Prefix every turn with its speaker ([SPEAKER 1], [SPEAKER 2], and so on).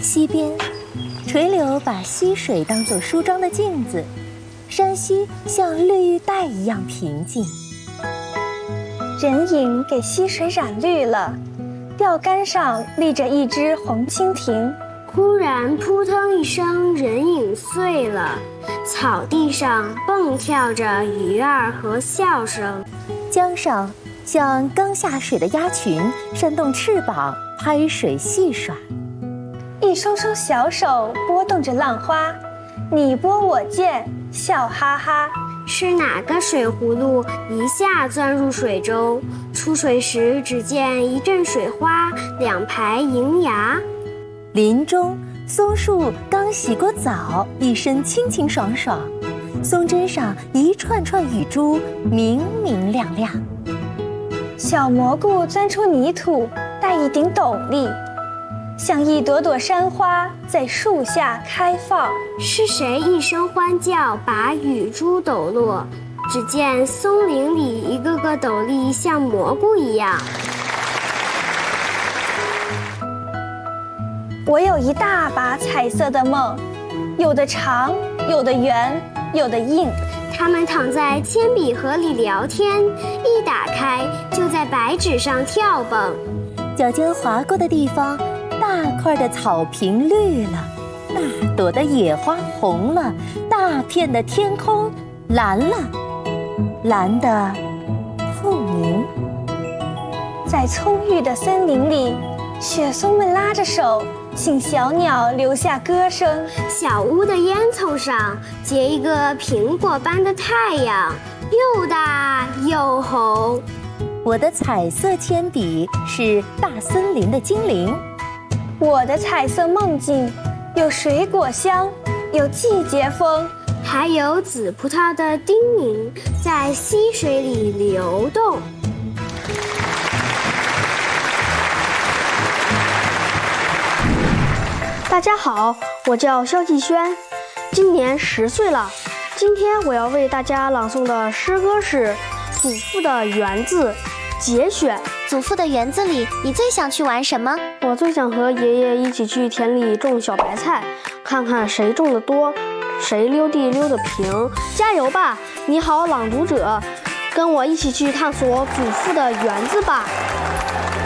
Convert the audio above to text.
[SPEAKER 1] 西边，垂柳把溪水当作梳妆的镜子，山溪像绿带一样平静。
[SPEAKER 2] 人影给溪水染绿了，钓竿上立着一只红蜻蜓。
[SPEAKER 3] 忽然扑腾一声，人影碎了，草地上蹦跳着鱼儿和笑声。
[SPEAKER 1] 江上像刚下水的鸭群，扇动翅膀，拍水戏耍。
[SPEAKER 2] 一双双小手拨动着浪花，你拨我溅，笑哈哈。
[SPEAKER 3] 是哪个水葫芦一下钻入水中？出水时只见一阵水花，两排银芽。
[SPEAKER 1] 林中松树刚洗过澡，一身清清爽爽，松针上一串串雨珠明明亮亮。
[SPEAKER 2] 小蘑菇钻出泥土，戴一顶斗笠，像一朵朵山花在树下开放。
[SPEAKER 3] 是谁一声欢叫，把雨珠抖落？只见松林里一个个斗笠像蘑菇一样。
[SPEAKER 2] 我有一大把彩色的梦，有的长，有的圆，有的硬。
[SPEAKER 3] 他们躺在铅笔盒里聊天，一打开就在白纸上跳蹦。
[SPEAKER 1] 脚尖划过的地方，大块的草坪绿了，大朵的野花红了，大片的天空蓝了，蓝得透明。
[SPEAKER 2] 在葱郁的森林里，雪松们拉着手，请小鸟留下歌声。
[SPEAKER 3] 小屋的烟囱上结一个苹果般的太阳，又大又红。
[SPEAKER 1] 我的彩色铅笔是大森林的精灵，
[SPEAKER 2] 我的彩色梦境有水果香，有季节风，
[SPEAKER 3] 还有紫葡萄的叮咛在溪水里流动。
[SPEAKER 4] 大家好，我叫肖继轩，今年10岁了。今天我要为大家朗诵的诗歌是《祖父的园子》节选。
[SPEAKER 5] 祖父的园子里，你最想去玩什么？
[SPEAKER 4] 我最想和爷爷一起去田里种小白菜，看看谁种得多，谁溜地溜得平。加油吧，你好朗读者，跟我一起去探索祖父的园子吧。